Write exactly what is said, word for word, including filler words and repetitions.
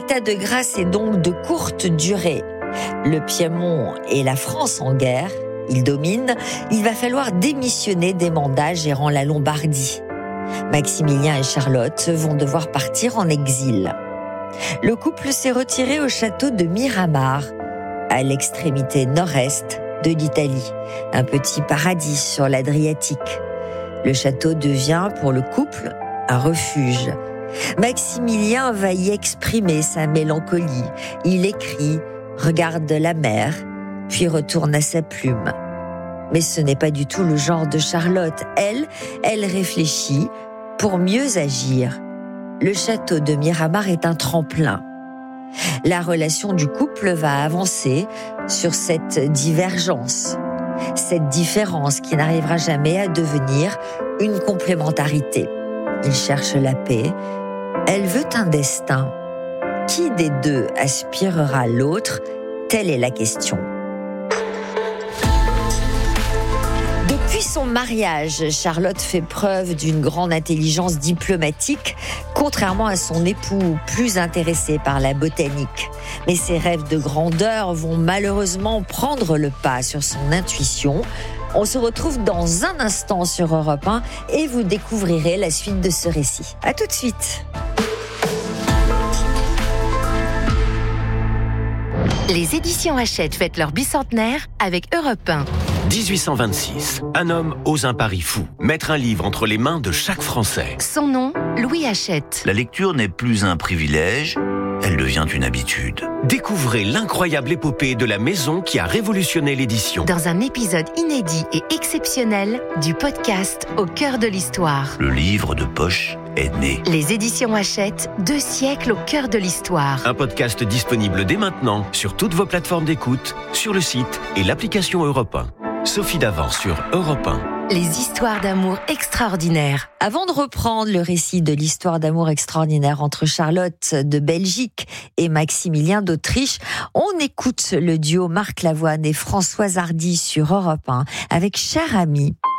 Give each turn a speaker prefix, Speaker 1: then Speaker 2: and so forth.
Speaker 1: L'état de grâce est donc de courte durée. Le Piémont et la France en guerre, ils dominent, il va falloir démissionner des mandats gérant la Lombardie. Maximilien et Charlotte vont devoir partir en exil. Le couple s'est retiré au château de Miramar, à l'extrémité nord-est de l'Italie, un petit paradis sur l'Adriatique. Le château devient pour le couple un refuge. Maximilien va y exprimer sa mélancolie. Il écrit, regarde la mer, puis retourne à sa plume. Mais ce n'est pas du tout le genre de Charlotte. Elle, elle réfléchit pour mieux agir. Le château de Miramar est un tremplin. La relation du couple va avancer sur cette divergence, cette différence qui n'arrivera jamais à devenir une complémentarité. Il cherche la paix, elle veut un destin. Qui des deux aspirera l'autre? Telle est la question. Depuis son mariage, Charlotte fait preuve d'une grande intelligence diplomatique, contrairement à son époux, plus intéressé par la botanique. Mais ses rêves de grandeur vont malheureusement prendre le pas sur son intuition. On se retrouve dans un instant sur Europe un et vous découvrirez la suite de ce récit. À tout de suite.
Speaker 2: Les éditions Hachette fêtent leur bicentenaire avec Europe un.
Speaker 3: dix-huit cent vingt-six. Un homme ose un pari fou. Mettre un livre entre les mains de chaque Français.
Speaker 2: Son nom, Louis Hachette.
Speaker 4: La lecture n'est plus un privilège, elle devient une habitude.
Speaker 3: Découvrez l'incroyable épopée de la maison qui a révolutionné l'édition.
Speaker 2: Dans un épisode inédit et exceptionnel du podcast Au cœur de l'histoire.
Speaker 4: Le livre de poche est né.
Speaker 2: Les éditions Hachette, deux siècles au cœur de l'histoire.
Speaker 3: Un podcast disponible dès maintenant sur toutes vos plateformes d'écoute, sur le site et l'application Europe un. Sophie Davant sur Europe un.
Speaker 2: Les histoires d'amour extraordinaires.
Speaker 1: Avant de reprendre le récit de l'histoire d'amour extraordinaire entre Charlotte de Belgique et Maximilien d'Autriche, on écoute le duo Marc Lavoine et Françoise Hardy sur Europe un avec Cher ami.